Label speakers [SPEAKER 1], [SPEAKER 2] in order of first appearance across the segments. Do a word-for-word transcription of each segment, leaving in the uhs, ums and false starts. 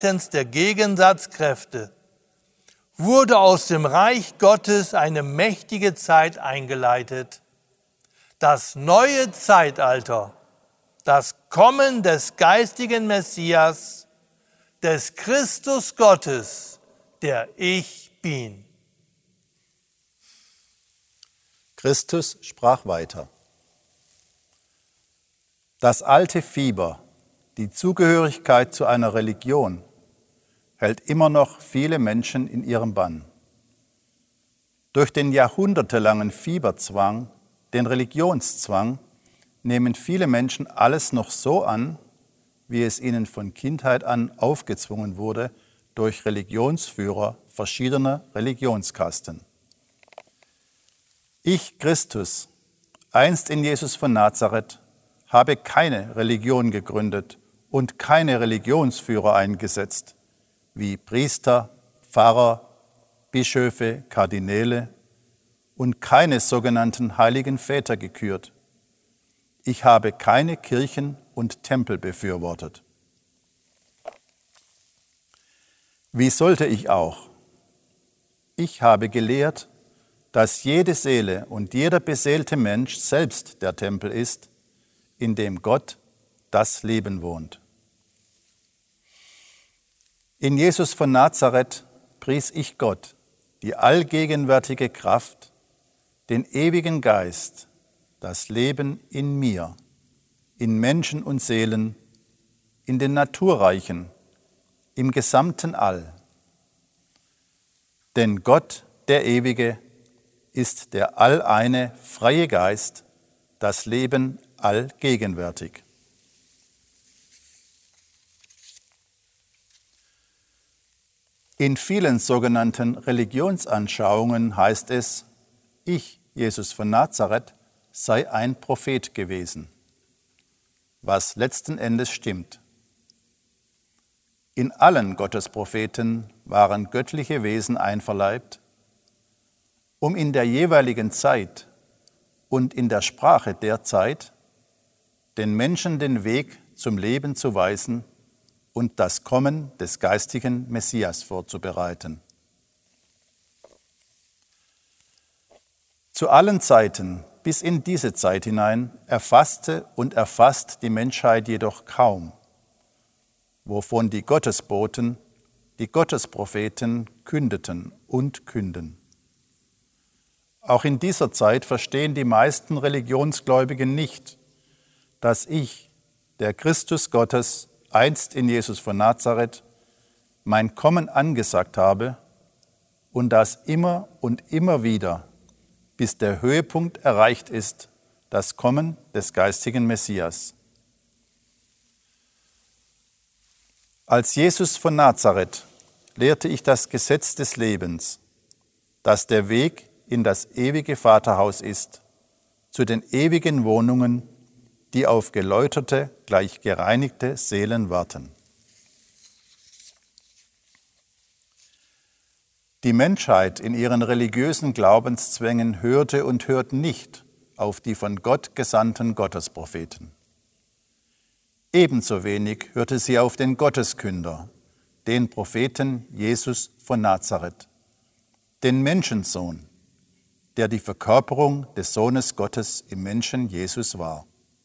[SPEAKER 1] der Gegensatzkräfte wurde aus dem Reich Gottes eine mächtige Zeit eingeleitet. Das neue Zeitalter, das Kommen des geistigen Messias, des Christus Gottes, der ich bin.
[SPEAKER 2] Christus sprach weiter. Das alte Fieber, die Zugehörigkeit zu einer Religion, hält immer noch viele Menschen in ihrem Bann. Durch den jahrhundertelangen Fieberzwang, den Religionszwang, nehmen viele Menschen alles noch so an, wie es ihnen von Kindheit an aufgezwungen wurde durch Religionsführer verschiedener Religionskasten. Ich, Christus, einst in Jesus von Nazareth, habe keine Religion gegründet und keine Religionsführer eingesetzt, wie Priester, Pfarrer, Bischöfe, Kardinäle und keine sogenannten heiligen Väter gekürt. Ich habe keine Kirchen und Tempel befürwortet. Wie sollte ich auch? Ich habe gelehrt, dass jede Seele und jeder beseelte Mensch selbst der Tempel ist, in dem Gott, das Leben, wohnt. In Jesus von Nazareth pries ich Gott, die allgegenwärtige Kraft, den ewigen Geist, das Leben in mir, in Menschen und Seelen, in den Naturreichen, im gesamten All. Denn Gott, der Ewige, ist der alleine freie Geist, das Leben allgegenwärtig. In vielen sogenannten Religionsanschauungen heißt es, ich, Jesus von Nazareth, sei ein Prophet gewesen, was letzten Endes stimmt. In allen Gottespropheten waren göttliche Wesen einverleibt, um in der jeweiligen Zeit und in der Sprache der Zeit den Menschen den Weg zum Leben zu weisen und das Kommen des geistigen Messias vorzubereiten. Zu allen Zeiten bis in diese Zeit hinein erfasste und erfasst die Menschheit jedoch kaum, wovon die Gottesboten, die Gottespropheten kündeten und künden. Auch in dieser Zeit verstehen die meisten Religionsgläubigen nicht, dass ich, der Christus Gottes, einst in Jesus von Nazareth, mein Kommen angesagt habe und das immer und immer wieder, bis der Höhepunkt erreicht ist, das Kommen des geistigen Messias. Als Jesus von Nazareth lehrte ich das Gesetz des Lebens, das der Weg in das ewige Vaterhaus ist, zu den ewigen Wohnungen, die auf geläuterte, gleich gereinigte Seelen warten. Die Menschheit in ihren religiösen Glaubenszwängen hörte und hört nicht auf die von Gott gesandten Gottespropheten. Ebenso wenig hörte sie auf den Gotteskünder, den Propheten Jesus von Nazareth, den Menschensohn, der die Verkörperung des Sohnes Gottes im Menschen Jesus war.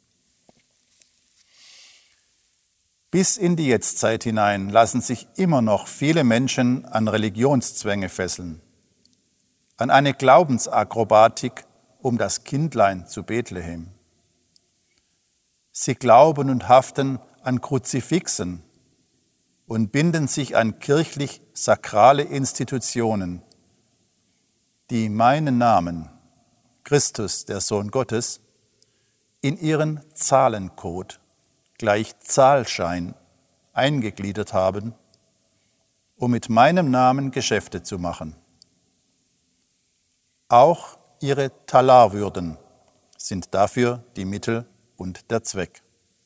[SPEAKER 2] Bis in die Jetztzeit hinein lassen sich immer noch viele Menschen an Religionszwänge fesseln, an eine Glaubensakrobatik um das Kindlein zu Bethlehem. Sie glauben und haften an Kruzifixen und binden sich an kirchlich-sakrale Institutionen, die meinen Namen, Christus, der Sohn Gottes, in ihren Zahlencode gleich Zahlschein eingegliedert haben, um mit meinem Namen Geschäfte zu machen. Auch ihre Talarwürden sind dafür die Mittel und der Zweck.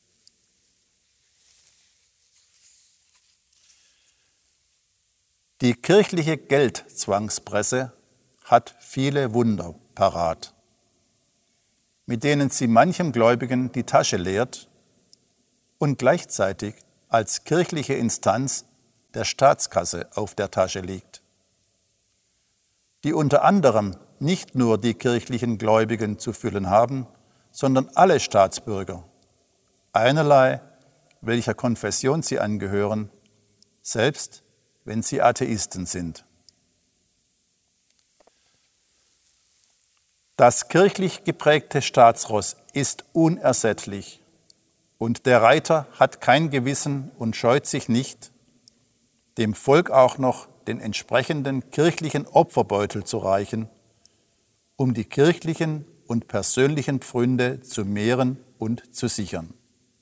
[SPEAKER 2] Die kirchliche Geldzwangspresse hat viele Wunder parat, mit denen sie manchem Gläubigen die Tasche leert und gleichzeitig als kirchliche Instanz der Staatskasse auf der Tasche liegt, die unter anderem nicht nur die kirchlichen Gläubigen zu füllen haben, sondern alle Staatsbürger, einerlei welcher Konfession sie angehören, selbst wenn sie Atheisten sind. Das kirchlich geprägte Staatsross ist unersättlich und der Reiter hat kein Gewissen und scheut sich nicht, dem Volk auch noch den entsprechenden kirchlichen Opferbeutel zu reichen, um die kirchlichen und persönlichen Pfründe zu mehren und zu sichern.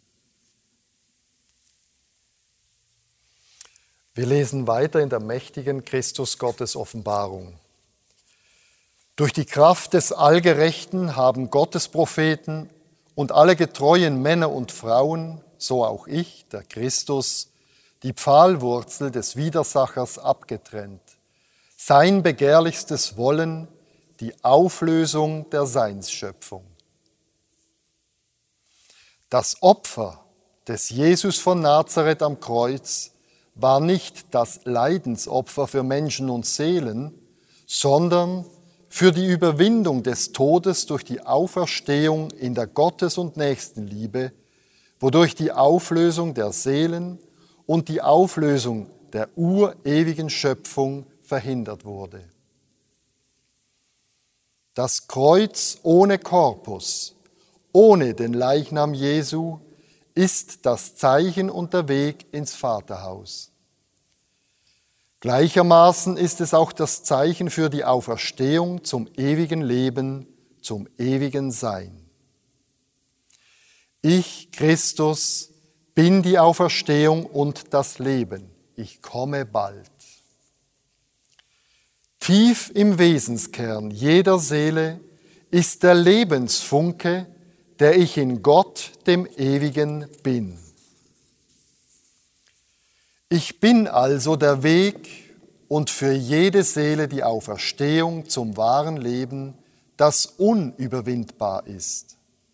[SPEAKER 3] Wir lesen weiter in der mächtigen Christus-Gottes-Offenbarung. Durch die Kraft des Allgerechten haben Gottes Propheten und alle getreuen Männer und Frauen, so auch ich, der Christus, die Pfahlwurzel des Widersachers abgetrennt, sein begehrlichstes Wollen, die Auflösung der Seinsschöpfung. Das Opfer des Jesus von Nazareth am Kreuz war nicht das Leidensopfer für Menschen und Seelen, sondern für die Überwindung des Todes durch die Auferstehung in der Gottes- und Nächstenliebe, wodurch die Auflösung der Seelen und die Auflösung der urewigen Schöpfung verhindert wurde. Das Kreuz ohne Korpus, ohne den Leichnam Jesu, ist das Zeichen und der Weg ins Vaterhaus. Gleichermaßen ist es auch das Zeichen für die Auferstehung zum ewigen Leben, zum ewigen Sein. Ich, Christus, bin die Auferstehung und das Leben. Ich komme bald. Tief im Wesenskern jeder Seele ist der Lebensfunke, der ich in Gott, dem Ewigen, bin. Ich bin also der Weg und für jede Seele die Auferstehung zum wahren Leben, das unüberwindbar ist.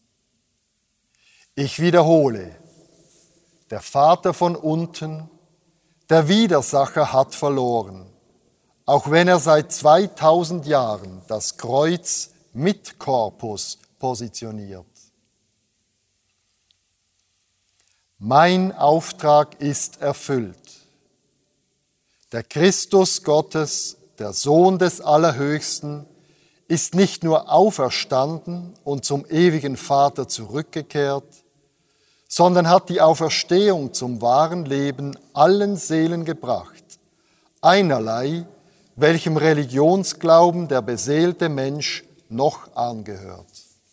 [SPEAKER 3] Ich wiederhole, der Vater von unten, der Widersacher hat verloren, auch wenn er seit zweitausend Jahren das Kreuz mit Korpus positioniert. Mein Auftrag ist erfüllt. Der Christus Gottes, der Sohn des Allerhöchsten, ist nicht nur auferstanden und zum ewigen Vater zurückgekehrt, sondern hat die Auferstehung zum wahren Leben allen Seelen gebracht, einerlei, welchem Religionsglauben der beseelte Mensch noch angehört.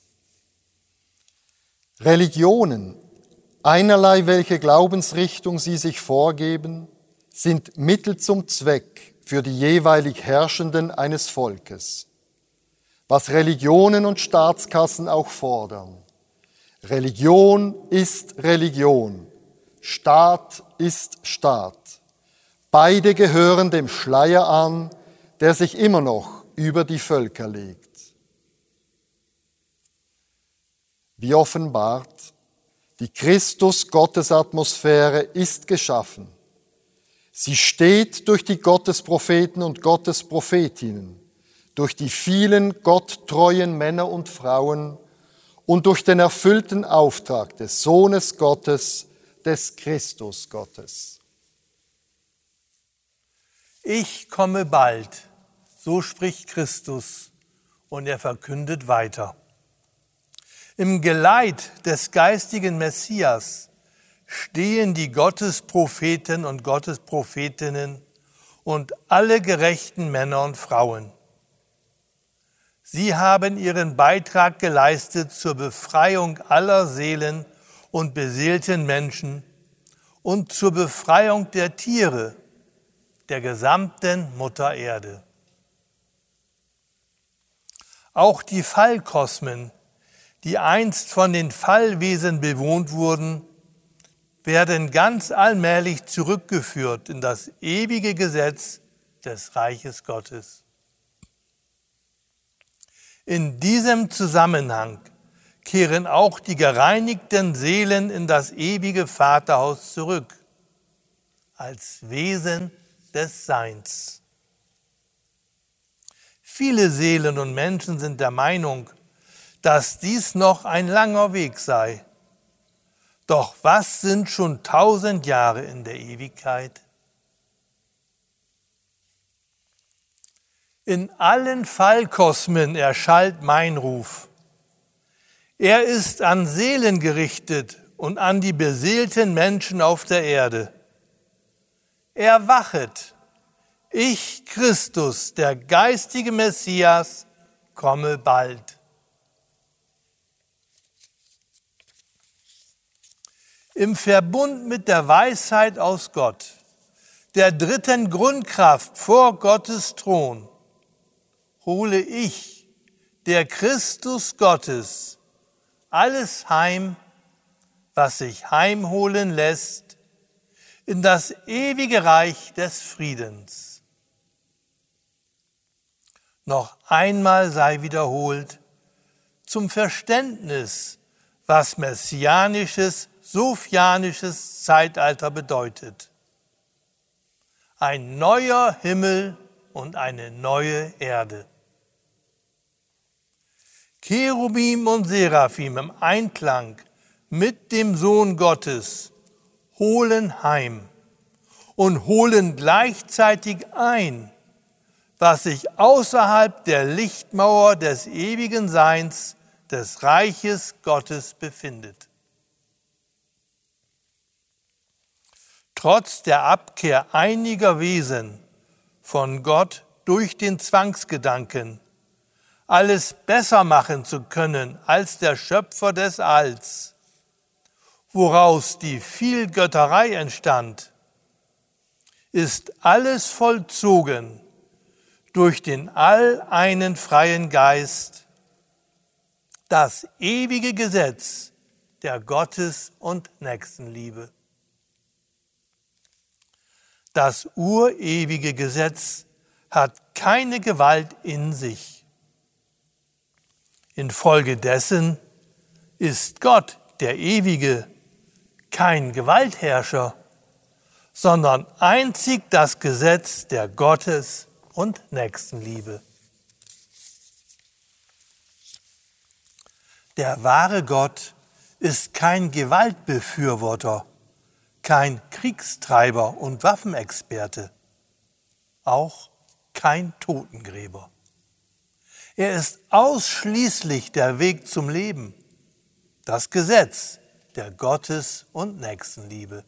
[SPEAKER 3] Religionen, einerlei welche Glaubensrichtung sie sich vorgeben, sind Mittel zum Zweck für die jeweilig Herrschenden eines Volkes, was Religionen und Staatskassen auch fordern. Religion ist Religion, Staat ist Staat. Beide gehören dem Schleier an, der sich immer noch über die Völker legt. Wie offenbart, die Christus-Gottes-Atmosphäre ist geschaffen. Sie steht durch die Gottespropheten und Gottesprophetinnen, durch die vielen gotttreuen Männer und Frauen und durch den erfüllten Auftrag des Sohnes Gottes, des Christus Gottes.
[SPEAKER 1] Ich komme bald, so spricht Christus, und er verkündet weiter. Im Geleit des geistigen Messias stehen die Gottespropheten und Gottesprophetinnen und alle gerechten Männer und Frauen. Sie haben ihren Beitrag geleistet zur Befreiung aller Seelen und beseelten Menschen und zur Befreiung der Tiere, der gesamten Mutter Erde. Auch die Fallkosmen, die einst von den Fallwesen bewohnt wurden, werden ganz allmählich zurückgeführt in das ewige Gesetz des Reiches Gottes. In diesem Zusammenhang kehren auch die gereinigten Seelen in das ewige Vaterhaus zurück. als Wesen des Seins. Viele Seelen und Menschen sind der Meinung, dass dies noch ein langer Weg sei. Doch was sind schon tausend Jahre in der Ewigkeit? In allen Fallkosmen erschallt mein Ruf. Er ist an Seelen gerichtet und an die beseelten Menschen auf der Erde. Erwachet! Ich, Christus, der geistige Messias, komme bald. Im Verbund mit der Weisheit aus Gott, der dritten Grundkraft vor Gottes Thron, hole ich, der Christus Gottes, alles heim, was sich heimholen lässt, in das ewige Reich des Friedens. Noch einmal sei wiederholt, zum Verständnis, was messianisches, sophianisches Zeitalter bedeutet. Ein neuer Himmel und eine neue Erde. Cherubim und Seraphim im Einklang mit dem Sohn Gottes holen heim und holen gleichzeitig ein, was sich außerhalb der Lichtmauer des ewigen Seins des Reiches Gottes befindet. Trotz der Abkehr einiger Wesen von Gott durch den Zwangsgedanken, alles besser machen zu können als der Schöpfer des Alls, woraus die Vielgötterei entstand, ist alles vollzogen durch den alleinen freien Geist, das ewige Gesetz der Gottes- und Nächstenliebe. Das urewige Gesetz hat keine Gewalt in sich. Infolgedessen ist Gott, der Ewige, kein Gewaltherrscher, sondern einzig das Gesetz der Gottes- und Nächstenliebe. Der wahre Gott ist kein Gewaltbefürworter, kein Kriegstreiber und Waffenexperte, auch kein Totengräber. Er ist ausschließlich der Weg zum Leben, das Gesetz der Gottes- und Nächstenliebe.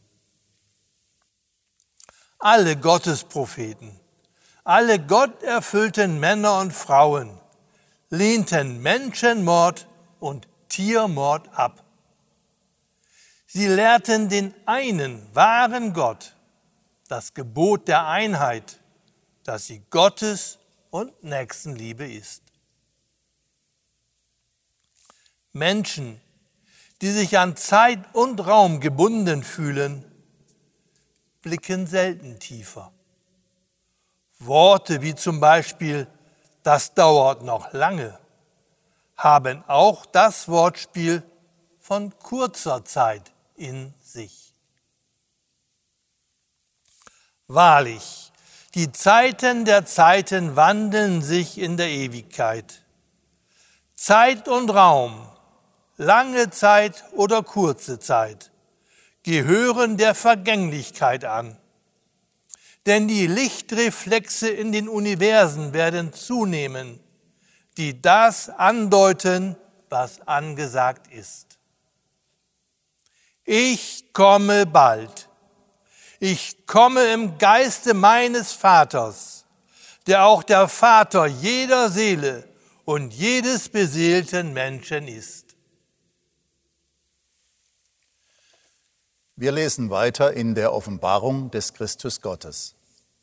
[SPEAKER 1] Alle Gottespropheten, alle gotterfüllten Männer und Frauen lehnten Menschenmord und Tiermord ab. Sie lehrten den einen wahren Gott, das Gebot der Einheit, dass sie Gottes- und Nächstenliebe ist. Menschen, die sich an Zeit und Raum gebunden fühlen, blicken selten tiefer. Worte wie zum Beispiel „das dauert noch lange“ haben auch das Wortspiel von kurzer Zeit in sich. Wahrlich, die Zeiten der Zeiten wandeln sich in der Ewigkeit. Zeit und Raum, lange Zeit oder kurze Zeit, gehören der Vergänglichkeit an. Denn die Lichtreflexe in den Universen werden zunehmen, die das andeuten, was angesagt ist. Ich komme bald. Ich komme im Geiste meines Vaters, der auch der Vater jeder Seele und jedes beseelten Menschen ist.
[SPEAKER 2] Wir lesen weiter in der Offenbarung des Christus Gottes.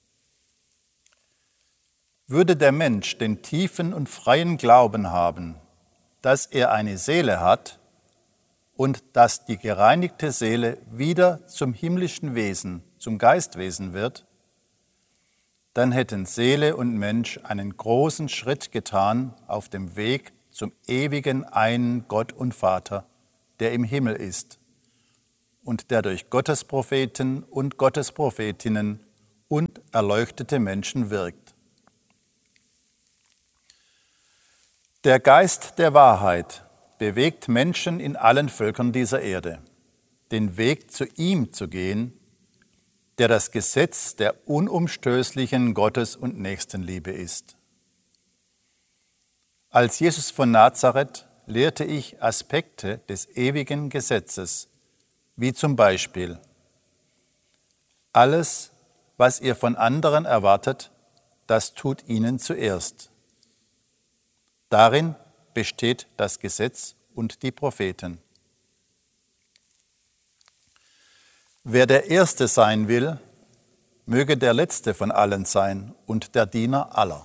[SPEAKER 2] Würde der Mensch den tiefen und freien Glauben haben, dass er eine Seele hat und dass die gereinigte Seele wieder zum himmlischen Wesen, zum Geistwesen wird, dann hätten Seele und Mensch einen großen Schritt getan auf dem Weg zum ewigen einen Gott und Vater, der im Himmel ist und der durch Gottes Propheten und Gottes Prophetinnen und erleuchtete Menschen wirkt. Der Geist der Wahrheit bewegt Menschen in allen Völkern dieser Erde, den Weg zu ihm zu gehen, der das Gesetz der unumstößlichen Gottes- und Nächstenliebe ist. Als Jesus von Nazareth lehrte ich Aspekte des ewigen Gesetzes, wie zum Beispiel: Alles, was ihr von anderen erwartet, das tut ihnen zuerst. Darin besteht das Gesetz und die Propheten. Wer der Erste sein will, möge der Letzte von allen sein und der Diener aller.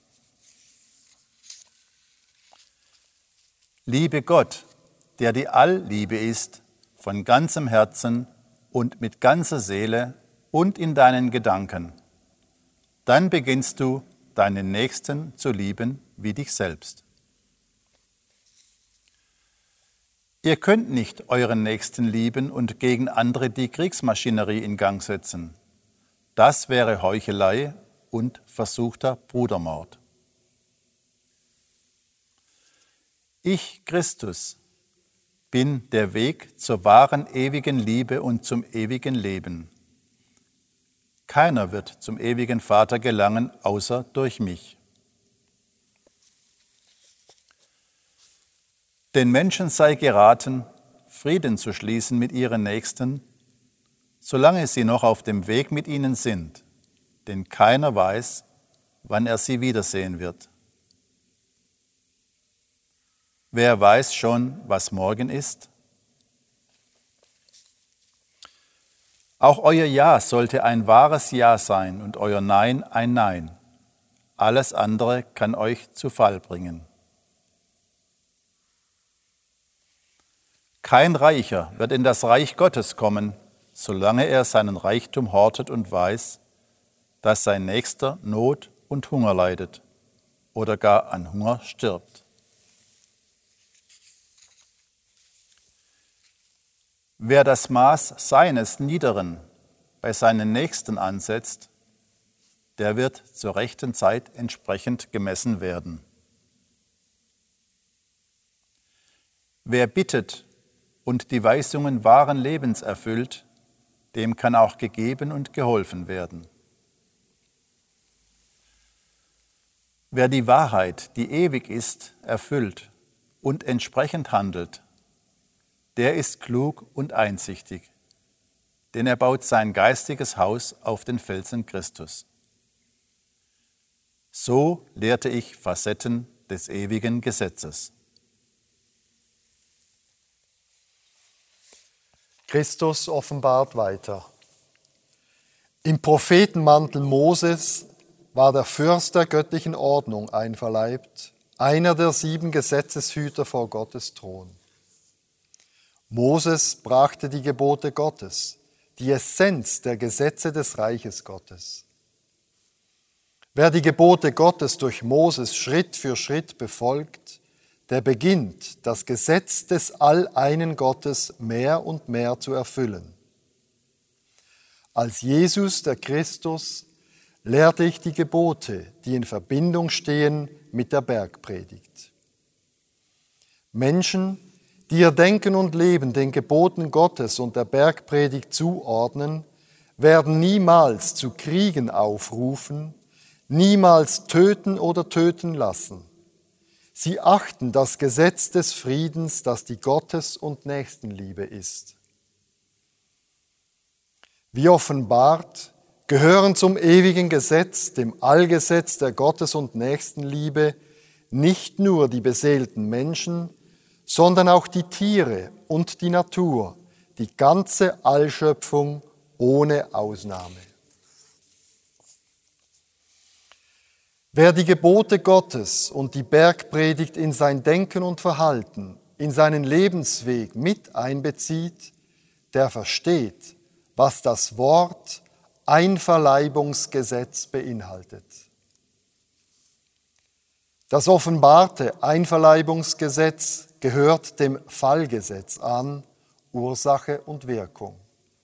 [SPEAKER 2] Liebe Gott, der die Allliebe ist, von ganzem Herzen und mit ganzer Seele und in deinen Gedanken. Dann beginnst du, deinen Nächsten zu lieben wie dich selbst. Ihr könnt nicht euren Nächsten lieben und gegen andere die Kriegsmaschinerie in Gang setzen. Das wäre Heuchelei und versuchter Brudermord. Ich, Christus, bin der Weg zur wahren ewigen Liebe und zum ewigen Leben. Keiner wird zum ewigen Vater gelangen, außer durch mich. Den Menschen sei geraten, Frieden zu schließen mit ihren Nächsten, solange sie noch auf dem Weg mit ihnen sind, denn keiner weiß, wann er sie wiedersehen wird. Wer weiß schon, was morgen ist? Auch euer Ja sollte ein wahres Ja sein und euer Nein ein Nein. Alles andere kann euch zu Fall bringen. Kein Reicher wird in das Reich Gottes kommen, solange er seinen Reichtum hortet und weiß, dass sein Nächster Not und Hunger leidet oder gar an Hunger stirbt. Wer das Maß seines Niederen bei seinen Nächsten ansetzt, der wird zur rechten Zeit entsprechend gemessen werden. Wer bittet und die Weisungen wahren Lebens erfüllt, dem kann auch gegeben und geholfen werden. Wer die Wahrheit, die ewig ist, erfüllt und entsprechend handelt, der ist klug und einsichtig, denn er baut sein geistiges Haus auf den Felsen Christus. So lehrte ich Facetten des ewigen Gesetzes.
[SPEAKER 3] Christus offenbart weiter. Im Prophetenmantel Moses war der Fürst der göttlichen Ordnung einverleibt, einer der sieben Gesetzeshüter vor Gottes Thron. Moses brachte die Gebote Gottes, die Essenz der Gesetze des Reiches Gottes. Wer die Gebote Gottes durch Moses Schritt für Schritt befolgt, der beginnt, das Gesetz des Alleinen Gottes mehr und mehr zu erfüllen. Als Jesus, der Christus, lehrte ich die Gebote, die in Verbindung stehen mit der Bergpredigt. Menschen, die ihr Denken und Leben den Geboten Gottes und der Bergpredigt zuordnen, werden niemals zu Kriegen aufrufen, niemals töten oder töten lassen. Sie achten das Gesetz des Friedens, das die Gottes- und Nächstenliebe ist. Wie offenbart, gehören zum ewigen Gesetz, dem Allgesetz der Gottes- und Nächstenliebe, nicht nur die beseelten Menschen, sondern auch die Tiere und die Natur, die ganze Allschöpfung ohne Ausnahme. Wer die Gebote Gottes und die Bergpredigt in sein Denken und Verhalten, in seinen Lebensweg mit einbezieht, der versteht, was das Wort Einverleibungsgesetz beinhaltet. Das offenbarte Einverleibungsgesetz gehört dem Fallgesetz an Ursache und Wirkung.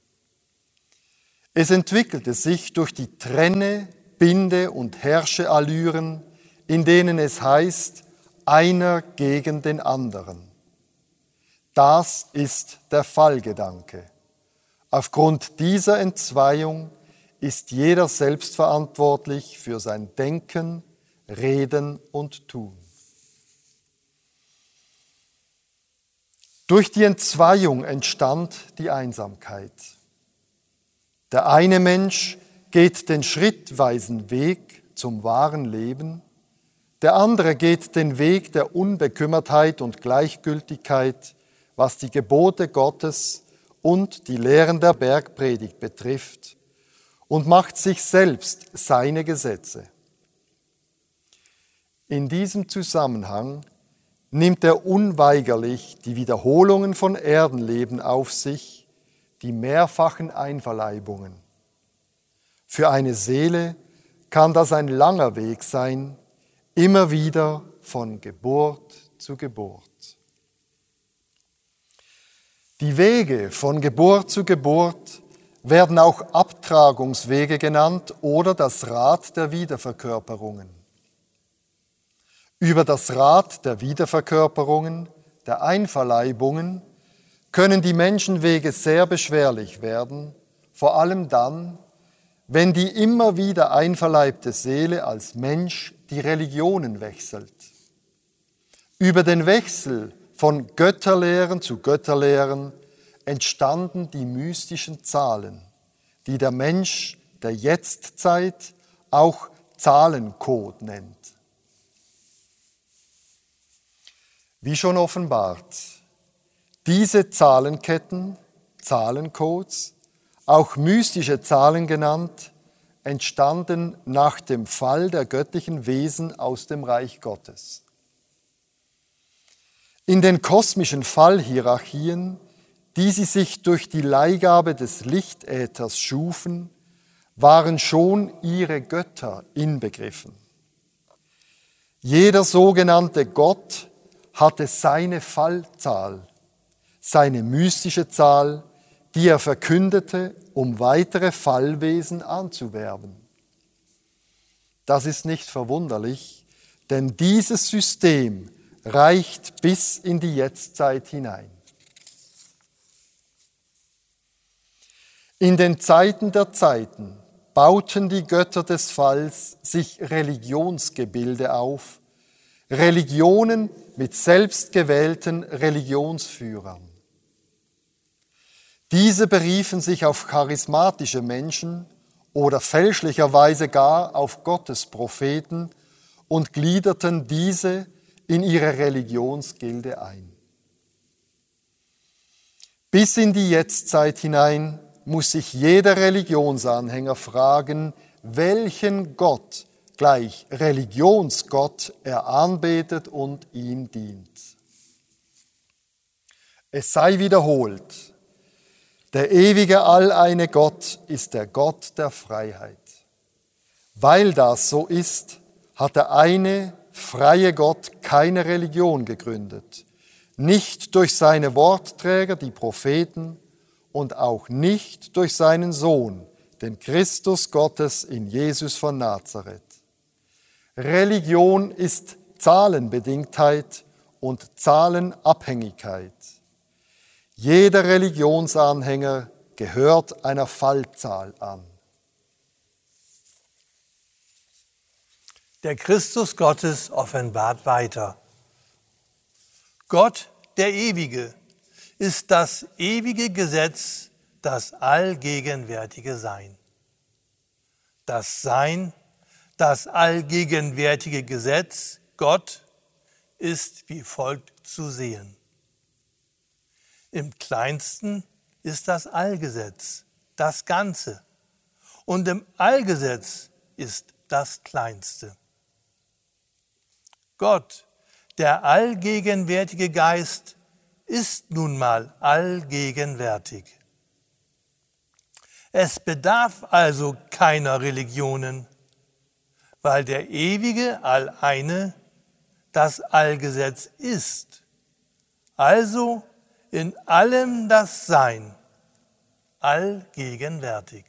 [SPEAKER 3] Es entwickelte sich durch die Trenne, Binde und Herrsche-Allüren, in denen es heißt, einer gegen den anderen. Das ist der Fallgedanke. Aufgrund dieser Entzweiung ist jeder selbstverantwortlich für sein Denken, Reden und Tun. Durch die Entzweiung entstand die Einsamkeit. Der eine Mensch geht den schrittweisen Weg zum wahren Leben, der andere geht den Weg der Unbekümmertheit und Gleichgültigkeit, was die Gebote Gottes und die Lehren der Bergpredigt betrifft, und macht sich selbst seine Gesetze. In diesem Zusammenhang nimmt er unweigerlich die Wiederholungen von Erdenleben auf sich, die mehrfachen Einverleibungen. Für eine Seele kann das ein langer Weg sein, immer wieder von Geburt zu Geburt. Die Wege von Geburt zu Geburt werden auch Abtragungswege genannt oder das Rad der Wiederverkörperungen. Über das Rad der Wiederverkörperungen, der Einverleibungen, können die Menschenwege sehr beschwerlich werden, vor allem dann, wenn die immer wieder einverleibte Seele als Mensch die Religionen wechselt. Über den Wechsel von Götterlehren zu Götterlehren entstanden die mystischen Zahlen, die der Mensch der Jetztzeit auch Zahlencode nennt. Wie schon offenbart, diese Zahlenketten, Zahlencodes, auch mystische Zahlen genannt, entstanden nach dem Fall der göttlichen Wesen aus dem Reich Gottes. In den kosmischen Fallhierarchien, die sie sich durch die Leihgabe des Lichtäthers schufen, waren schon ihre Götter inbegriffen. Jeder sogenannte Gott hatte seine Fallzahl, seine mystische Zahl, die er verkündete, um weitere Fallwesen anzuwerben. Das ist nicht verwunderlich, denn dieses System reicht bis in die Jetztzeit hinein. In den Zeiten der Zeiten bauten die Götter des Falls sich Religionsgebilde auf, Religionen mit selbstgewählten Religionsführern. Diese beriefen sich auf charismatische Menschen oder fälschlicherweise gar auf Gottespropheten und gliederten diese in ihre Religionsgilde ein. Bis in die Jetztzeit hinein muss sich jeder Religionsanhänger fragen, welchen Gott, gleich Religionsgott, er anbetet und ihm dient. Es sei wiederholt, der ewige alleine Gott ist der Gott der Freiheit. Weil das so ist, hat der eine freie Gott keine Religion gegründet, nicht durch seine Wortträger, die Propheten, und auch nicht durch seinen Sohn, den Christus Gottes in Jesus von Nazareth. Religion ist Zahlenbedingtheit und Zahlenabhängigkeit. Jeder Religionsanhänger gehört einer Fallzahl an.
[SPEAKER 1] Der Christus Gottes offenbart weiter. Gott, der Ewige, ist das ewige Gesetz, das allgegenwärtige Sein. Das Sein, das allgegenwärtige Gesetz, Gott, ist wie folgt zu sehen. Im Kleinsten ist das Allgesetz, das Ganze, und im Allgesetz ist das Kleinste. Gott, der allgegenwärtige Geist, ist nun mal allgegenwärtig. Es bedarf also keiner Religionen, weil der ewige Alleine das Allgesetz ist. Also in allem das Sein, allgegenwärtig.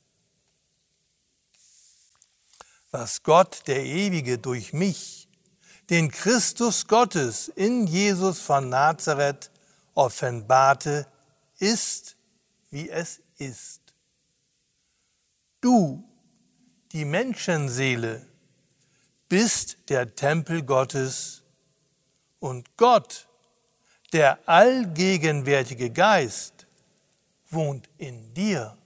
[SPEAKER 1] Was Gott, der Ewige, durch mich, den Christus Gottes in Jesus von Nazareth offenbarte, ist, wie es ist. Du, die Menschenseele, bist der Tempel Gottes und Gott, der allgegenwärtige Geist, wohnt in dir.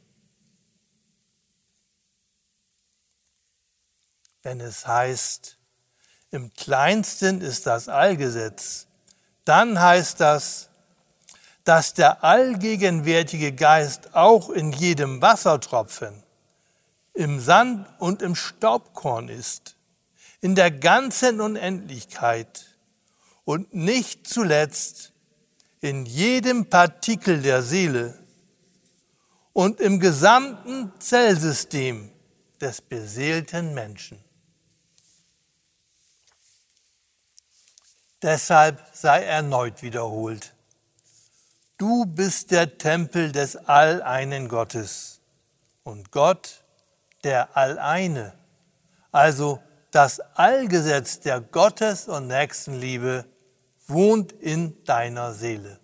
[SPEAKER 1] Wenn es heißt, im Kleinsten ist das Allgesetz, dann heißt das, dass der allgegenwärtige Geist auch in jedem Wassertropfen, im Sand und im Staubkorn ist, in der ganzen Unendlichkeit und nicht zuletzt in jedem Partikel der Seele und im gesamten Zellsystem des beseelten Menschen. Deshalb sei erneut wiederholt: Du bist der Tempel des Alleinen Gottes und Gott, der Alleine, also das Allgesetz der Gottes- und Nächstenliebe, wohnt in deiner Seele.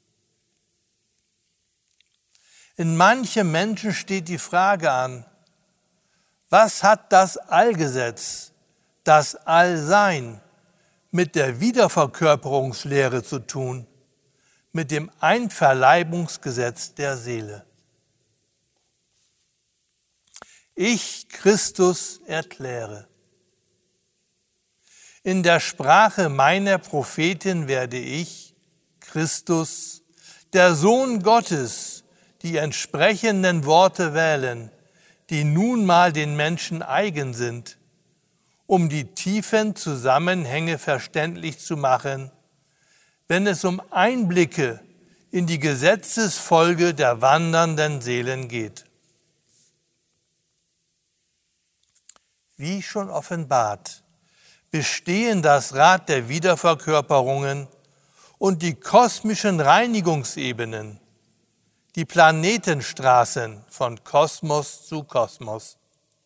[SPEAKER 1] In manchem Menschen steht die Frage an: Was hat das Allgesetz, das Allsein, mit der Wiederverkörperungslehre zu tun, mit dem Einverleibungsgesetz der Seele? Ich, Christus, erkläre: In der Sprache meiner Prophetin werde ich, Christus, der Sohn Gottes, die entsprechenden Worte wählen, die nun mal den Menschen eigen sind, um die tiefen Zusammenhänge verständlich zu machen, wenn es um Einblicke in die Gesetzesfolge der wandernden Seelen geht. Wie schon offenbart, bestehen das Rad der Wiederverkörperungen und die kosmischen Reinigungsebenen, die Planetenstraßen von Kosmos zu Kosmos.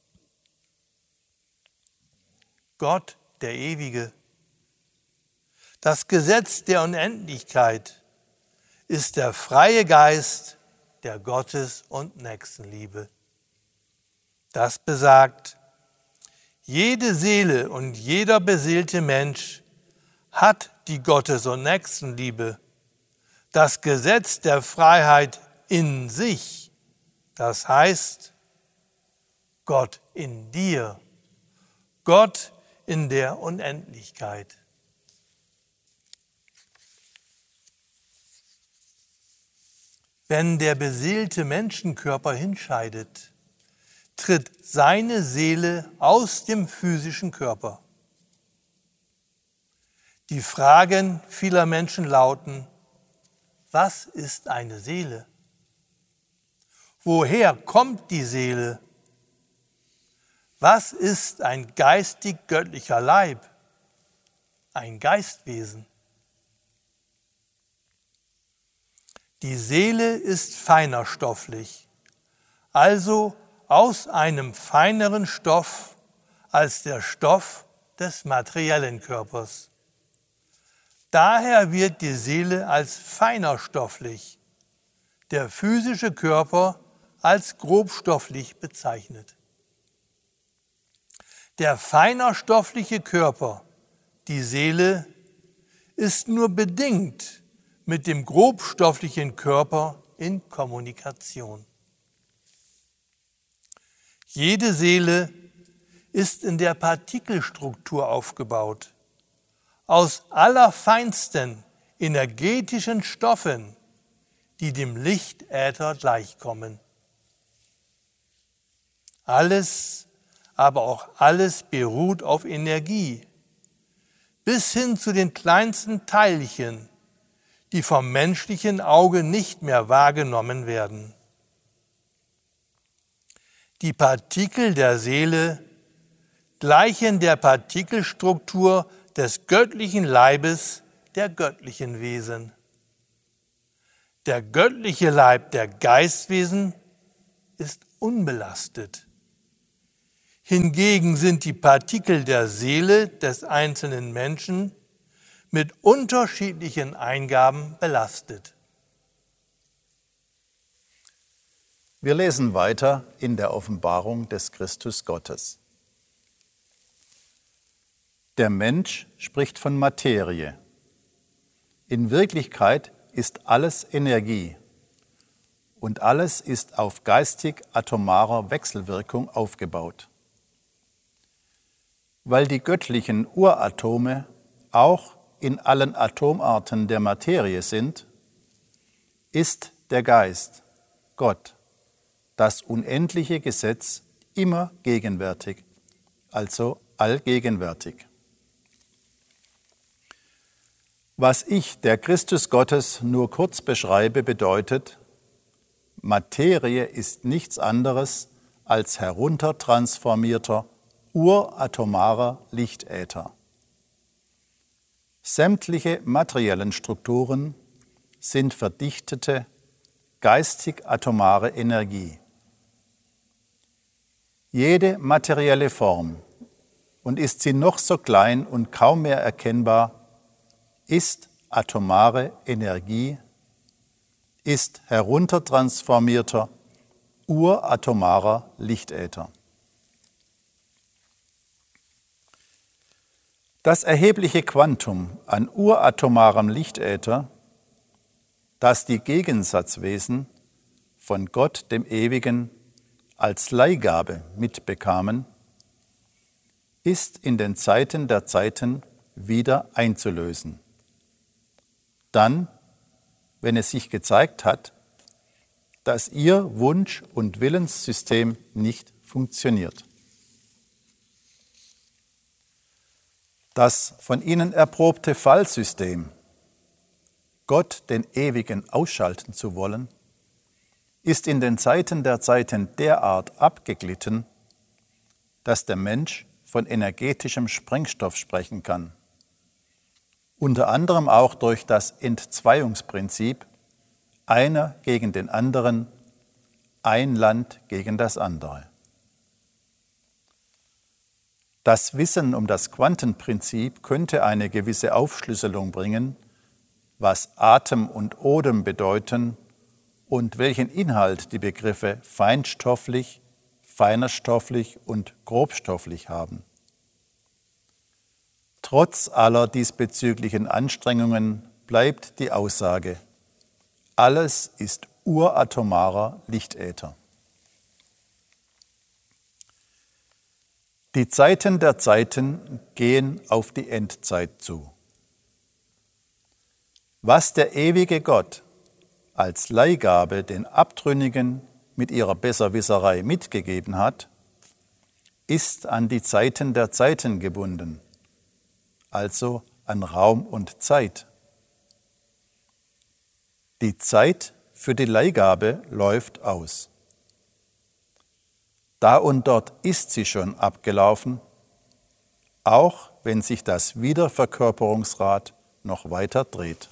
[SPEAKER 1] Gott, der Ewige, das Gesetz der Unendlichkeit, ist der freie Geist der Gottes- und Nächstenliebe. Das besagt, jede Seele und jeder beseelte Mensch hat die Gottes- und Nächstenliebe, das Gesetz der Freiheit in sich, das heißt, Gott in dir, Gott in der Unendlichkeit. Wenn der beseelte Menschenkörper hinscheidet, tritt seine Seele aus dem physischen Körper. Die Fragen vieler Menschen lauten: Was ist eine Seele? Woher kommt die Seele? Was ist ein geistig-göttlicher Leib, ein Geistwesen? Die Seele ist feinerstofflich, also aus einem feineren Stoff als der Stoff des materiellen Körpers. Daher wird die Seele als feinerstofflich, der physische Körper als grobstofflich bezeichnet. Der feinerstoffliche Körper, die Seele, ist nur bedingt mit dem grobstofflichen Körper in Kommunikation. Jede Seele ist in der Partikelstruktur aufgebaut, aus allerfeinsten energetischen Stoffen, die dem Lichtäther gleichkommen. Alles, aber auch alles beruht auf Energie, bis hin zu den kleinsten Teilchen, die vom menschlichen Auge nicht mehr wahrgenommen werden. Die Partikel der Seele gleichen der Partikelstruktur des göttlichen Leibes der göttlichen Wesen. Der göttliche Leib der Geistwesen ist unbelastet. Hingegen sind die Partikel der Seele des einzelnen Menschen mit unterschiedlichen Eingaben belastet.
[SPEAKER 2] Wir lesen weiter in der Offenbarung des Christus Gottes. Der Mensch spricht von Materie. In Wirklichkeit ist alles Energie und alles ist auf geistig-atomarer Wechselwirkung aufgebaut. Weil die göttlichen Uratome auch in allen Atomarten der Materie sind, ist der Geist, Gott, das unendliche Gesetz immer gegenwärtig, also allgegenwärtig. Was ich, der Christus Gottes, nur kurz beschreibe, bedeutet, Materie ist nichts anderes als heruntertransformierter, uratomarer Lichtäther. Sämtliche materiellen Strukturen sind verdichtete, geistig-atomare Energie. Jede materielle Form, und ist sie noch so klein und kaum mehr erkennbar, ist atomare Energie, ist heruntertransformierter, uratomarer Lichtäther. Das erhebliche Quantum an uratomarem Lichtäther, das die Gegensatzwesen von Gott, dem Ewigen, als Leihgabe mitbekamen, ist in den Zeiten der Zeiten wieder einzulösen. Dann, wenn es sich gezeigt hat, dass ihr Wunsch- und Willenssystem nicht funktioniert. Das von ihnen erprobte Fallsystem, Gott den Ewigen ausschalten zu wollen, ist in den Zeiten der Zeiten derart abgeglitten, dass der Mensch von energetischem Sprengstoff sprechen kann. Unter anderem auch durch das Entzweiungsprinzip, einer gegen den anderen, ein Land gegen das andere. Das Wissen um das Quantenprinzip könnte eine gewisse Aufschlüsselung bringen, was Atem und Odem bedeuten und welchen Inhalt die Begriffe feinstofflich, feinerstofflich und grobstofflich haben. Trotz aller diesbezüglichen Anstrengungen bleibt die Aussage: Alles ist uratomarer Lichtäther. Die Zeiten der Zeiten gehen auf die Endzeit zu. Was der ewige Gott als Leihgabe den Abtrünnigen mit ihrer Besserwisserei mitgegeben hat, ist an die Zeiten der Zeiten gebunden, also an Raum und Zeit. Die Zeit für die Leihgabe läuft aus. Da und dort ist sie schon abgelaufen, auch wenn sich das Wiederverkörperungsrad noch weiter dreht.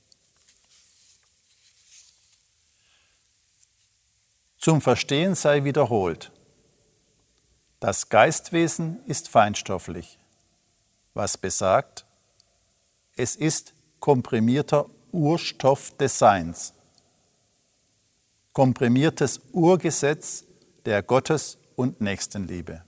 [SPEAKER 2] Zum Verstehen sei wiederholt: Das Geistwesen ist feinstofflich, was besagt, es ist komprimierter Urstoff des Seins, komprimiertes Urgesetz der Gottes- und Nächstenliebe.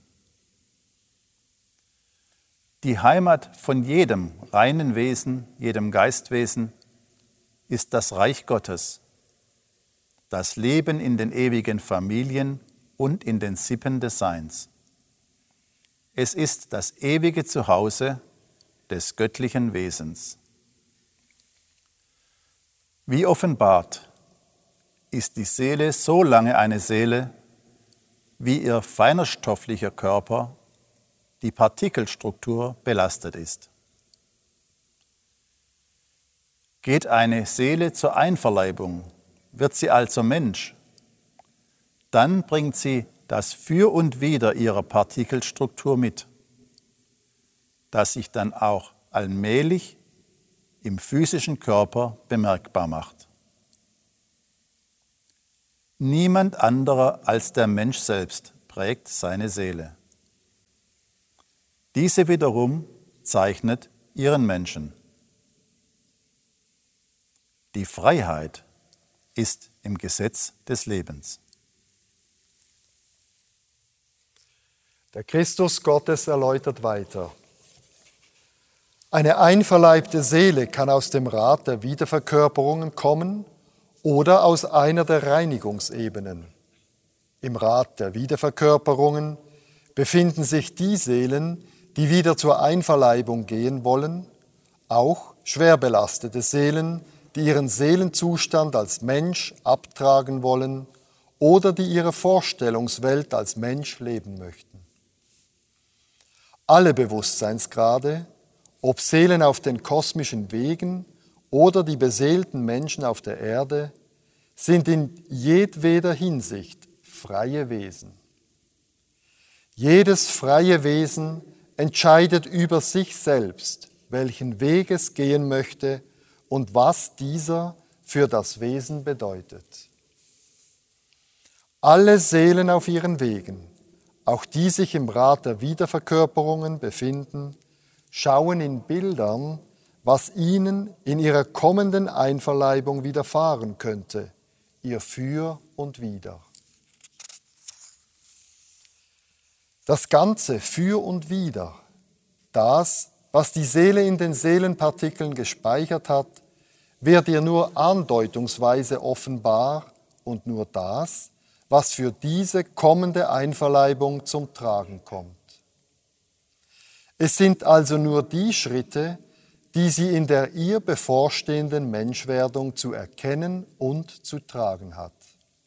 [SPEAKER 2] Die Heimat von jedem reinen Wesen, jedem Geistwesen, ist das Reich Gottes, das Leben in den ewigen Familien und in den Sippen des Seins. Es ist das ewige Zuhause des göttlichen Wesens. Wie offenbart ist die Seele so lange eine Seele, wie ihr feinerstofflicher Körper, die Partikelstruktur, belastet ist. Geht eine Seele zur Einverleibung, wird sie also Mensch, dann bringt sie das Für und Wider ihrer Partikelstruktur mit, das sich dann auch allmählich im physischen Körper bemerkbar macht. Niemand anderer als der Mensch selbst prägt seine Seele. Diese wiederum zeichnet ihren Menschen. Die Freiheit ist im Gesetz des Lebens.
[SPEAKER 3] Der Christus Gottes erläutert weiter. Eine einverleibte Seele kann aus dem Rat der Wiederverkörperungen kommen oder aus einer der Reinigungsebenen. Im Rat der Wiederverkörperungen befinden sich die Seelen, die wieder zur Einverleibung gehen wollen, auch schwer belastete Seelen, die ihren Seelenzustand als Mensch abtragen wollen oder die ihre Vorstellungswelt als Mensch leben möchten. Alle Bewusstseinsgrade, ob Seelen auf den kosmischen Wegen oder die beseelten Menschen auf der Erde, sind in jedweder Hinsicht freie Wesen. Jedes freie Wesen entscheidet über sich selbst, welchen Weg es gehen möchte und was dieser für das Wesen bedeutet. Alle Seelen auf ihren Wegen, auch die sich im Rat der Wiederverkörperungen befinden, schauen in Bildern, was ihnen in ihrer kommenden Einverleibung widerfahren könnte, ihr Für und Wider. Das ganze Für und Wider, das, was die Seele in den Seelenpartikeln gespeichert hat, wird ihr nur andeutungsweise offenbar und nur das, was für diese kommende Einverleibung zum Tragen kommt. Es sind also nur die Schritte, die sie in der ihr bevorstehenden Menschwerdung zu erkennen und zu tragen hat.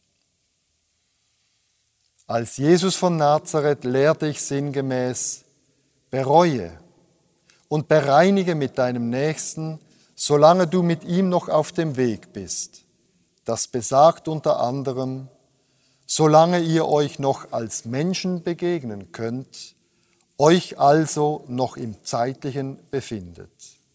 [SPEAKER 3] Als Jesus von Nazareth lehrte ich sinngemäß: Bereue und bereinige mit deinem Nächsten, solange du mit ihm noch auf dem Weg bist. Das besagt unter anderem: Solange ihr euch noch als Menschen begegnen könnt, euch also noch im Zeitlichen befindet.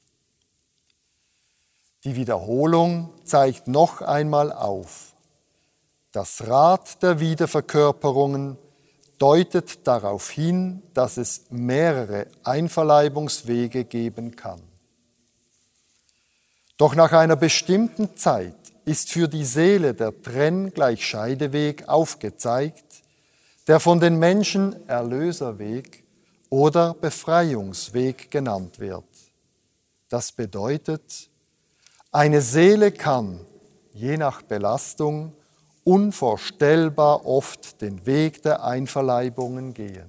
[SPEAKER 3] Die Wiederholung zeigt noch einmal auf: Das Rad der Wiederverkörperungen deutet darauf hin, dass es mehrere Einverleibungswege geben kann. Doch nach einer bestimmten Zeit ist für die Seele der Trenn-gleich-Scheideweg aufgezeigt, der von den Menschen Erlöserweg oder Befreiungsweg genannt wird. Das bedeutet, eine Seele kann, je nach Belastung, unvorstellbar oft den Weg der Einverleibungen gehen.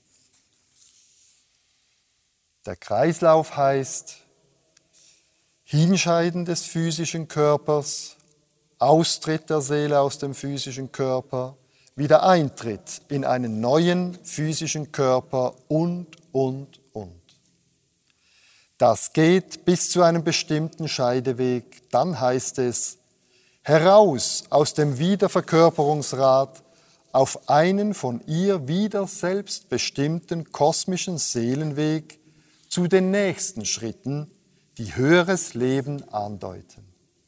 [SPEAKER 3] Der Kreislauf heißt Hinscheiden des physischen Körpers, Austritt der Seele aus dem physischen Körper, wieder Eintritt in einen neuen physischen Körper und, und, und. Das geht bis zu einem bestimmten Scheideweg. Dann heißt es, heraus aus dem Wiederverkörperungsrad auf einen von ihr wieder selbstbestimmten kosmischen Seelenweg zu den nächsten Schritten, die höheres Leben andeuten.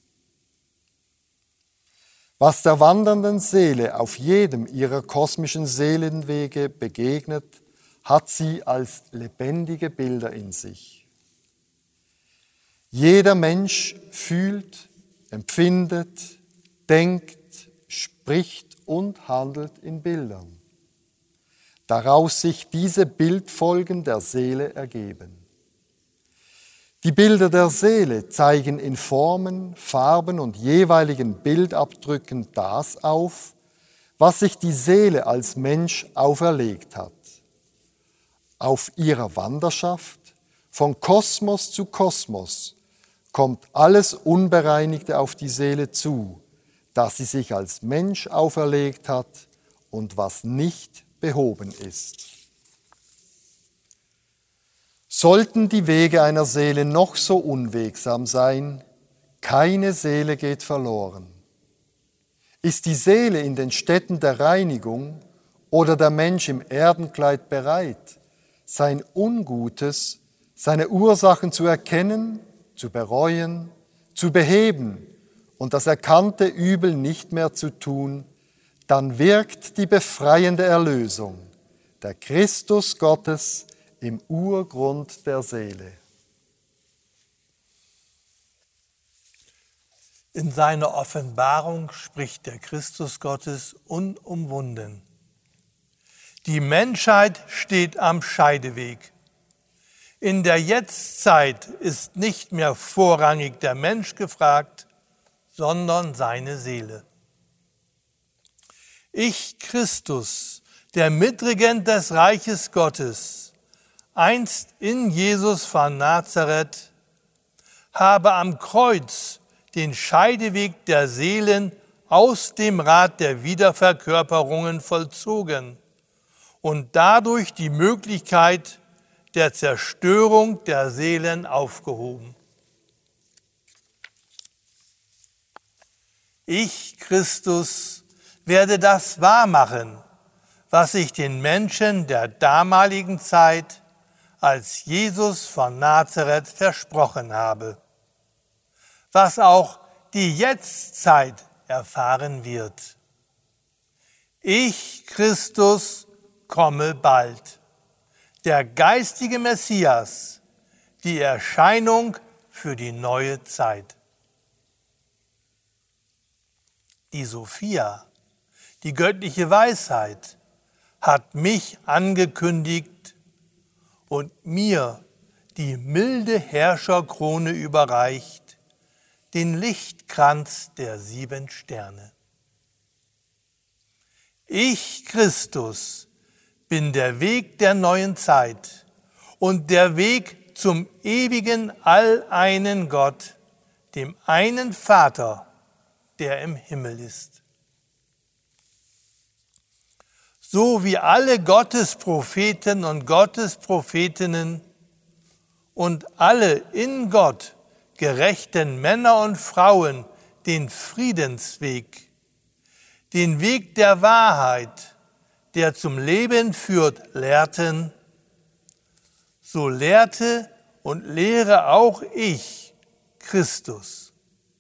[SPEAKER 3] Was der wandernden Seele auf jedem ihrer kosmischen Seelenwege begegnet, hat sie als lebendige Bilder in sich. Jeder Mensch fühlt, empfindet, denkt, spricht und handelt in Bildern. Daraus sich diese Bildfolgen der Seele ergeben. Die Bilder der Seele zeigen in Formen, Farben und jeweiligen Bildabdrücken das auf, was sich die Seele als Mensch auferlegt hat. Auf ihrer Wanderschaft, von Kosmos zu Kosmos, kommt alles Unbereinigte auf die Seele zu, das sie sich als Mensch auferlegt hat und was nicht behoben ist. Sollten die Wege einer Seele noch so unwegsam sein, keine Seele geht verloren. Ist die Seele in den Städten der Reinigung oder der Mensch im Erdenkleid bereit, sein Ungutes, seine Ursachen zu erkennen, zu bereuen, zu beheben und das erkannte Übel nicht mehr zu tun, dann wirkt die befreiende Erlösung, der Christus Gottes im Urgrund der Seele.
[SPEAKER 1] In seiner Offenbarung spricht der Christus Gottes unumwunden. Die Menschheit steht am Scheideweg. In der Jetztzeit ist nicht mehr vorrangig der Mensch gefragt, sondern seine Seele. Ich, Christus, der Mitregent des Reiches Gottes, einst in Jesus von Nazareth, habe am Kreuz den Scheideweg der Seelen aus dem Rad der Wiederverkörperungen vollzogen und dadurch die Möglichkeit der Zerstörung der Seelen aufgehoben. Ich, Christus, werde das wahrmachen, was ich den Menschen der damaligen Zeit als Jesus von Nazareth versprochen habe, was auch die Jetztzeit erfahren wird. Ich, Christus, komme bald, der geistige Messias, die Erscheinung für die neue Zeit. Die Sophia, die göttliche Weisheit, hat mich angekündigt und mir die milde Herrscherkrone überreicht, den Lichtkranz der sieben Sterne. Ich, Christus, bin der Weg der neuen Zeit und der Weg zum ewigen alleinen Gott, dem einen Vater, der im Himmel ist. So wie alle Gottespropheten und Gottesprophetinnen und alle in Gott gerechten Männer und Frauen den Friedensweg, den Weg der Wahrheit, der zum Leben führt, lehrten, so lehrte und lehre auch ich, Christus.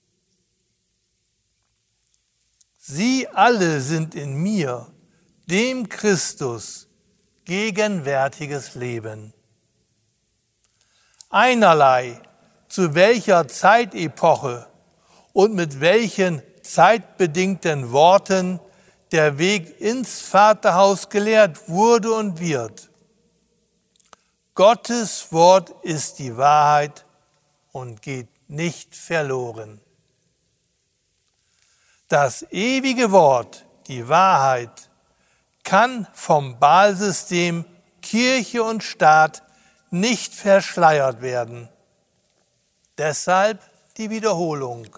[SPEAKER 1] Sie alle sind in mir, dem Christus, gegenwärtiges Leben. Einerlei, zu welcher Zeitepoche und mit welchen zeitbedingten Worten der Weg ins Vaterhaus gelehrt wurde und wird. Gottes Wort ist die Wahrheit und geht nicht verloren. Das ewige Wort, die Wahrheit, kann vom Baalsystem Kirche und Staat nicht verschleiert werden. Deshalb die Wiederholung.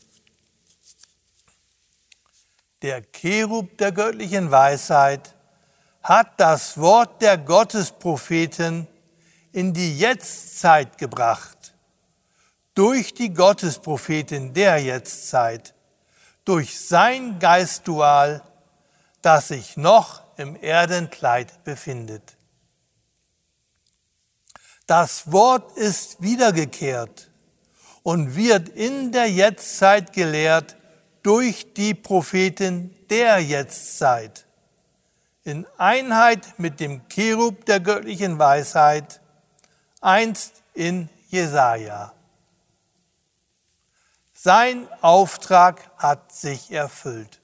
[SPEAKER 1] Der Cherub der göttlichen Weisheit hat das Wort der Gottespropheten in die Jetztzeit gebracht, durch die Gottespropheten der Jetztzeit, durch sein Geistdual, das sich noch im Erdenkleid befindet. Das Wort ist wiedergekehrt und wird in der Jetztzeit gelehrt durch die Propheten der Jetztzeit, in Einheit mit dem Cherub der göttlichen Weisheit, einst in Jesaja. Sein Auftrag hat sich erfüllt.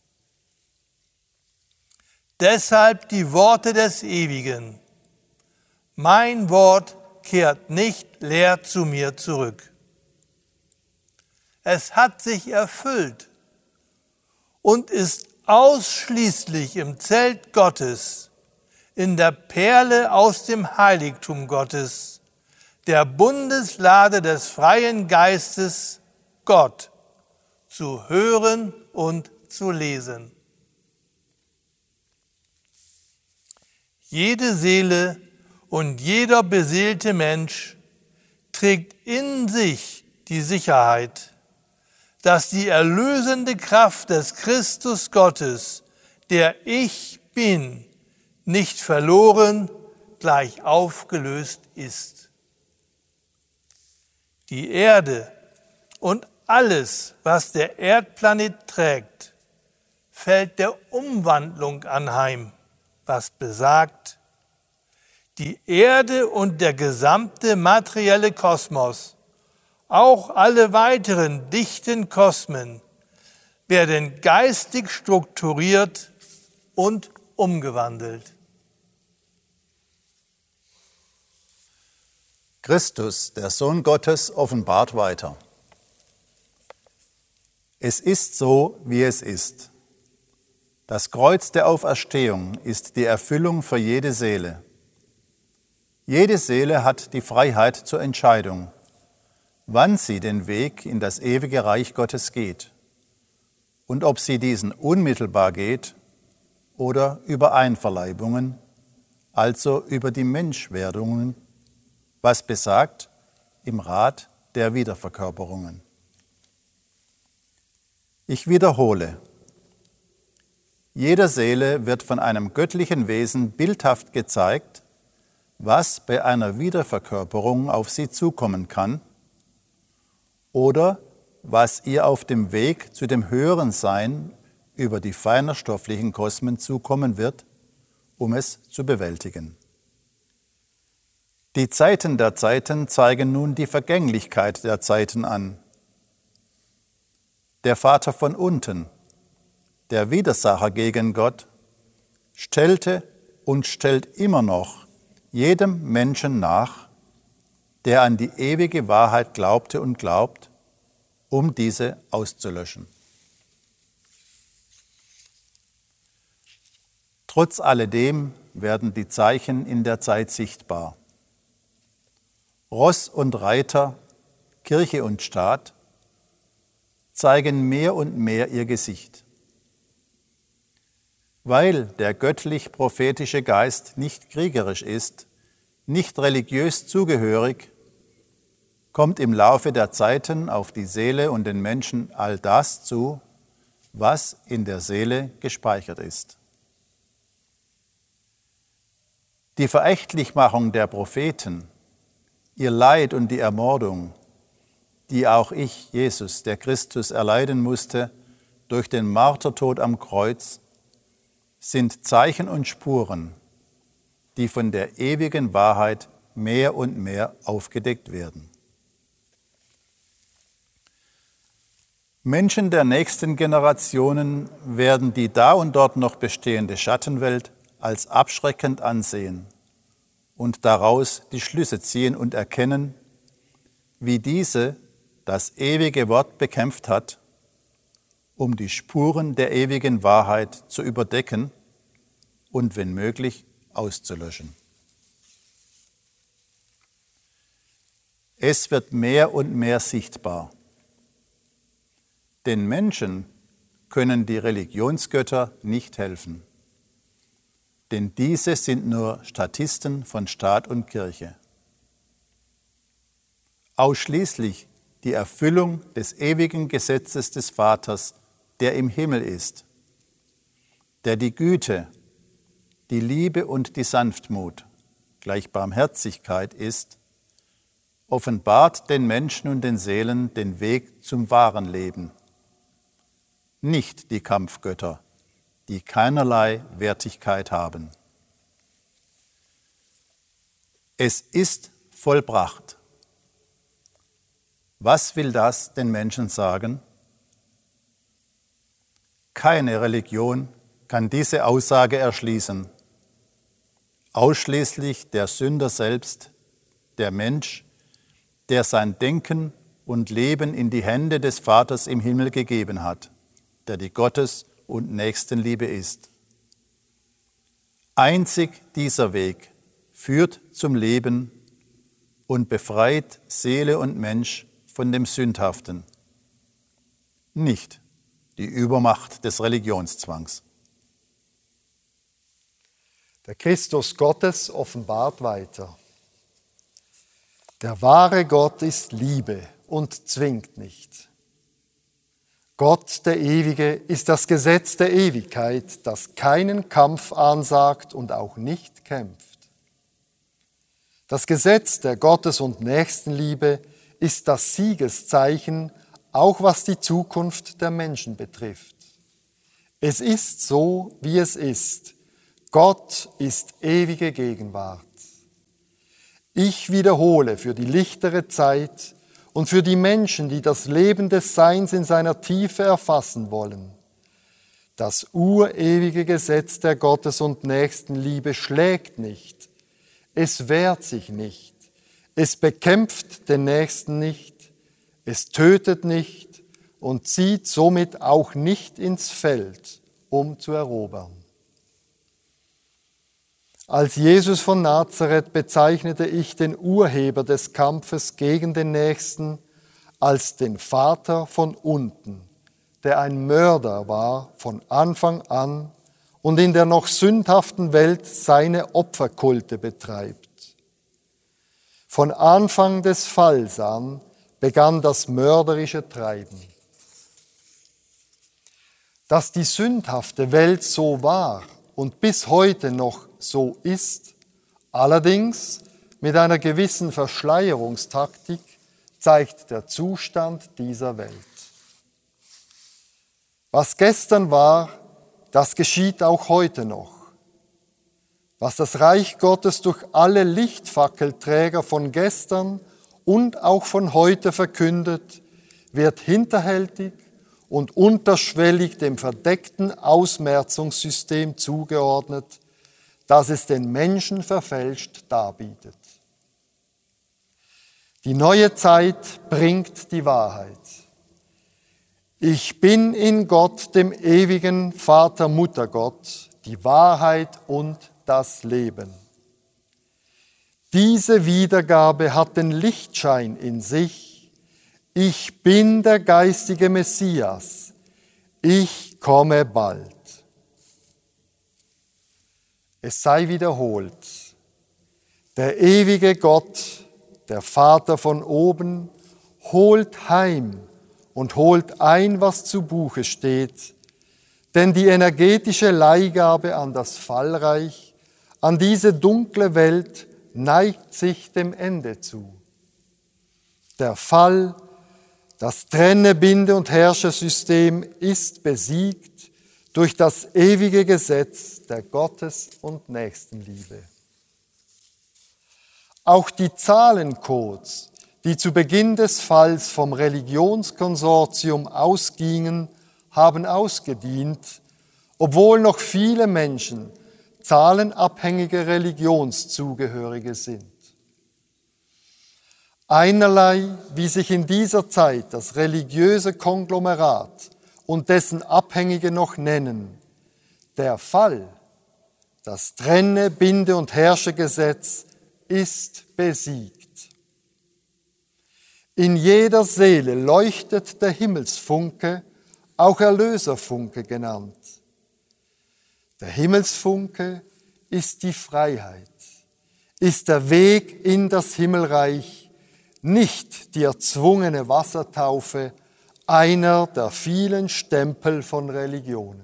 [SPEAKER 1] Deshalb die Worte des Ewigen. Mein Wort kehrt nicht leer zu mir zurück. Es hat sich erfüllt und ist ausschließlich im Zelt Gottes, in der Perle aus dem Heiligtum Gottes, der Bundeslade des freien Geistes, Gott, zu hören und zu lesen. Jede Seele und jeder beseelte Mensch trägt in sich die Sicherheit, dass die erlösende Kraft des Christus Gottes, der ich bin, nicht verloren, gleich aufgelöst ist. Die Erde und alles, was der Erdplanet trägt, fällt der Umwandlung anheim, was besagt, die Erde und der gesamte materielle Kosmos, auch alle weiteren dichten Kosmen, werden geistig strukturiert und umgewandelt.
[SPEAKER 2] Christus, der Sohn Gottes, offenbart weiter. Es ist so, wie es ist. Das Kreuz der Auferstehung ist die Erfüllung für jede Seele. Jede Seele hat die Freiheit zur Entscheidung, wann sie den Weg in das ewige Reich Gottes geht und ob sie diesen unmittelbar geht oder über Einverleibungen, also über die Menschwerdungen, was besagt im Rat der Wiederverkörperungen. Ich wiederhole, jeder Seele wird von einem göttlichen Wesen bildhaft gezeigt, was bei einer Wiederverkörperung auf sie zukommen kann oder was ihr auf dem Weg zu dem höheren Sein über die feinerstofflichen Kosmen zukommen wird, um es zu bewältigen. Die Zeiten der Zeiten zeigen nun die Vergänglichkeit der Zeiten an. Der Vater von unten, der Widersacher gegen Gott, stellte und stellt immer noch jedem Menschen nach, der an die ewige Wahrheit glaubte und glaubt, um diese auszulöschen. Trotz alledem werden die Zeichen in der Zeit sichtbar. Ross und Reiter, Kirche und Staat zeigen mehr und mehr ihr Gesicht. Weil der göttlich-prophetische Geist nicht kriegerisch ist, nicht religiös zugehörig, kommt im Laufe der Zeiten auf die Seele und den Menschen all das zu, was in der Seele gespeichert ist. Die Verächtlichmachung der Propheten, ihr Leid und die Ermordung, die auch ich, Jesus, der Christus, erleiden musste durch den Martertod am Kreuz, sind Zeichen und Spuren, die von der ewigen Wahrheit mehr und mehr aufgedeckt werden. Menschen der nächsten Generationen werden die da und dort noch bestehende Schattenwelt als abschreckend ansehen und daraus die Schlüsse ziehen und erkennen, wie diese das ewige Wort bekämpft hat, um die Spuren der ewigen Wahrheit zu überdecken und, wenn möglich, auszulöschen. Es wird mehr und mehr sichtbar. Den Menschen können die Religionsgötter nicht helfen, denn diese sind nur Statisten von Staat und Kirche. Ausschließlich die Erfüllung des ewigen Gesetzes des Vaters, der im Himmel ist, der die Güte, die Liebe und die Sanftmut, gleich Barmherzigkeit ist, offenbart den Menschen und den Seelen den Weg zum wahren Leben. Nicht die Kampfgötter, die keinerlei Wertigkeit haben. Es ist vollbracht. Was will das den Menschen sagen? Keine Religion kann diese Aussage erschließen. Ausschließlich der Sünder selbst, der Mensch, der sein Denken und Leben in die Hände des Vaters im Himmel gegeben hat, der die Gottes- und Nächstenliebe ist. Einzig dieser Weg führt zum Leben und befreit Seele und Mensch von dem Sündhaften, nicht die Übermacht des Religionszwangs.
[SPEAKER 3] Der Christus Gottes offenbart weiter. Der wahre Gott ist Liebe und zwingt nicht. Gott, der Ewige, ist das Gesetz der Ewigkeit, das keinen Kampf ansagt und auch nicht kämpft. Das Gesetz der Gottes- und Nächstenliebe ist das Siegeszeichen, auch was die Zukunft der Menschen betrifft. Es ist so, wie es ist. Gott ist ewige Gegenwart. Ich wiederhole für die lichtere Zeit und für die Menschen, die das Leben des Seins in seiner Tiefe erfassen wollen. Das urewige Gesetz der Gottes- und Nächstenliebe schlägt nicht. Es wehrt sich nicht. Es bekämpft den Nächsten nicht. Es tötet nicht und zieht somit auch nicht ins Feld, um zu erobern. Als Jesus von Nazareth bezeichnete ich den Urheber des Kampfes gegen den Nächsten als den Vater von unten, der ein Mörder war von Anfang an und in der noch sündhaften Welt seine Opferkulte betreibt. Von Anfang des Falls an begann das mörderische Treiben. Dass die sündhafte Welt so war und bis heute noch so ist, allerdings mit einer gewissen Verschleierungstaktik, zeigt der Zustand dieser Welt. Was gestern war, das geschieht auch heute noch. Was das Reich Gottes durch alle Lichtfackelträger von gestern und auch von heute verkündet, wird hinterhältig und unterschwellig dem verdeckten Ausmerzungssystem zugeordnet, das es den Menschen verfälscht darbietet. Die neue Zeit bringt die Wahrheit. Ich bin in Gott, dem ewigen Vater, Mutter Gott, die Wahrheit und das Leben. Diese Wiedergabe hat den Lichtschein in sich. Ich bin der geistige Messias. Ich komme bald. Es sei wiederholt. Der ewige Gott, der Vater von oben, holt heim und holt ein, was zu Buche steht, denn die energetische Leihgabe an das Fallreich, an diese dunkle Welt, neigt sich dem Ende zu. Der Fall, das Trenne-, Binde- und Herrschersystem ist besiegt durch das ewige Gesetz der Gottes- und Nächstenliebe. Auch die Zahlencodes, die zu Beginn des Falls vom Religionskonsortium ausgingen, haben ausgedient, obwohl noch viele Menschen zahlenabhängige Religionszugehörige sind. Einerlei, wie sich in dieser Zeit das religiöse Konglomerat und dessen Abhängige noch nennen, der Fall, das Trenne-, Binde- und Herrschergesetz ist besiegt. In jeder Seele leuchtet der Himmelsfunke, auch Erlöserfunke genannt. Der Himmelsfunke ist die Freiheit, ist der Weg in das Himmelreich, nicht die erzwungene Wassertaufe, einer der vielen Stempel von Religionen.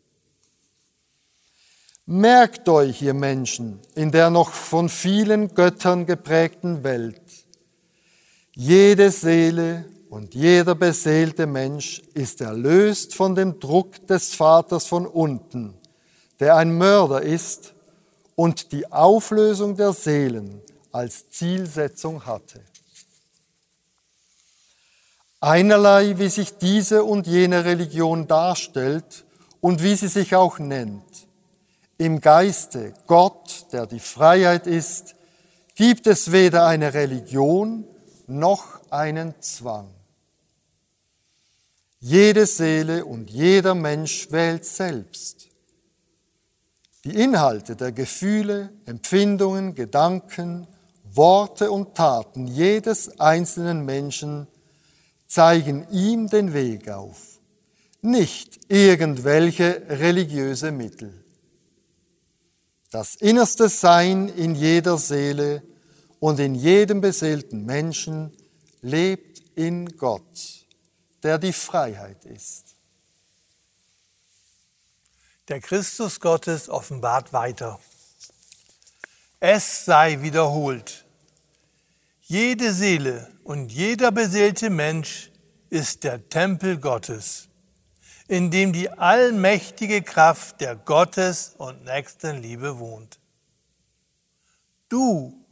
[SPEAKER 3] Merkt euch, ihr Menschen, in der noch von vielen Göttern geprägten Welt, jede Seele und jeder beseelte Mensch ist erlöst von dem Druck des Vaters von unten, der ein Mörder ist und die Auflösung der Seelen als Zielsetzung hatte. Einerlei, wie sich diese und jene Religion darstellt und wie sie sich auch nennt. Im Geiste Gott, der die Freiheit ist, gibt es weder eine Religion noch einen Zwang. Jede Seele und jeder Mensch wählt selbst. Die Inhalte der Gefühle, Empfindungen, Gedanken, Worte und Taten jedes einzelnen Menschen zeigen ihm den Weg auf, nicht irgendwelche religiöse Mittel. Das innerste Sein in jeder Seele und in jedem beseelten Menschen lebt in Gott, der die Freiheit ist.
[SPEAKER 1] Der Christus Gottes offenbart weiter. Es sei wiederholt. Jede Seele und jeder beseelte Mensch ist der Tempel Gottes. in dem die allmächtige Kraft der Gottes- und Nächstenliebe wohnt. Du